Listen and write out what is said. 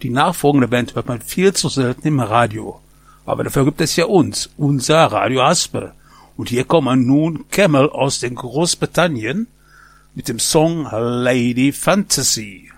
Die nachfolgende Band hört man viel zu selten im Radio. Aber dafür gibt es ja uns, unser Radio Haspel. Und hier kommen nun Camel aus den Großbritannien mit dem Song Lady Fantasy.